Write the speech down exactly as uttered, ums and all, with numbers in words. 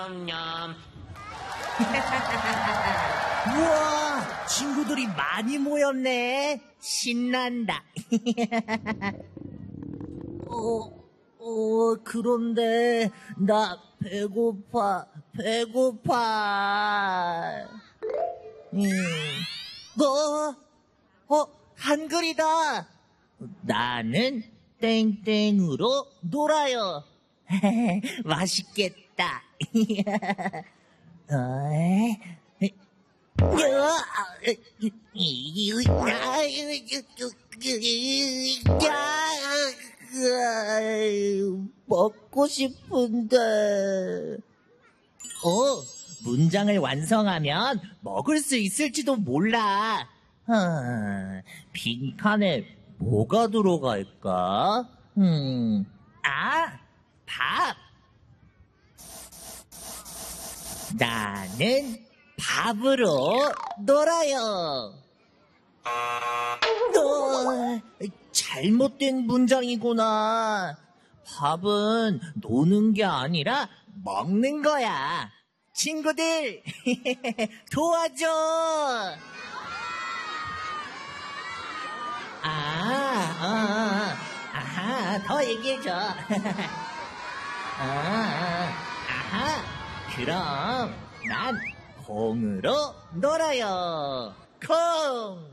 냠냠. 우와, 친구들이 많이 모였네. 신난다. 어, 어, 그런데 나 배고파, 배고파. 음, 어, 어, 한글이다. 나는 땡땡으로 놀아요. 맛있겠다. 어이? 먹고 싶은데. 어, 문장을 완성하면 먹을 수 있을지도 몰라. 어, 빈칸에 뭐가 들어갈까? 음, 아, 밥. 나는 밥으로 놀아요. 어, 잘못된 문장이구나. 밥은 노는 게 아니라 먹는 거야. 친구들, 도와줘. 아, 아, 아, 아하, 더 얘기해줘. 아, 아하, 그럼 난 콩으로 놀아요. 콩.